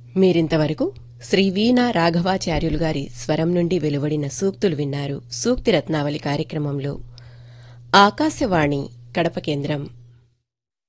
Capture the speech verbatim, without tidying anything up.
మీరింతవరకు శ్రీ వీణా రాఘవాచార్యులు గారి స్వరం నుండి వెలువడిన సూక్తులు విన్నారు. సూక్తి రత్నావళి కార్యక్రమంలో ఆకాశవాణి కడప కేంద్రం